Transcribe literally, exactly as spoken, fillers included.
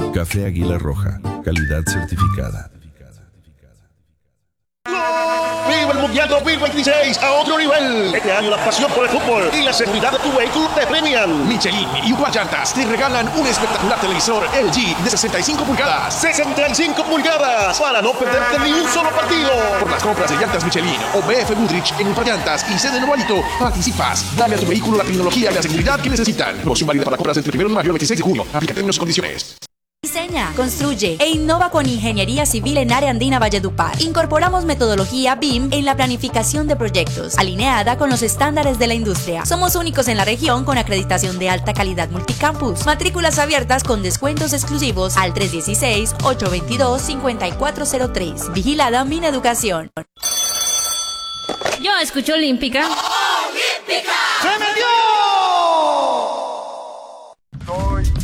Café Águila Roja, calidad certificada. ¡Viva el Mundial dos mil veintiséis a otro nivel! Este año la pasión por el fútbol y la seguridad de tu vehículo te premian. Michelin y Uruguay Llantas te regalan un espectacular televisor L G de sesenta y cinco pulgadas. ¡sesenta y cinco pulgadas! Para no perderte ni un solo partido. Por las compras de llantas Michelin o B F Goodrich en Uruguay Llantas y sede Novalito, participas. Dale a tu vehículo la tecnología y la seguridad que necesitan. Promoción válida para compras entre el primero de mayo y el veintiséis de junio. Aplica términos y condiciones. Diseña, construye e innova con Ingeniería Civil en Área Andina Valledupar. Incorporamos metodología B I M en la planificación de proyectos, alineada con los estándares de la industria. Somos únicos en la región con acreditación de alta calidad multicampus. Matrículas abiertas con descuentos exclusivos al tres uno seis, ocho dos dos, cinco cuatro cero tres. Vigilada Mineducación. Yo escucho Olímpica.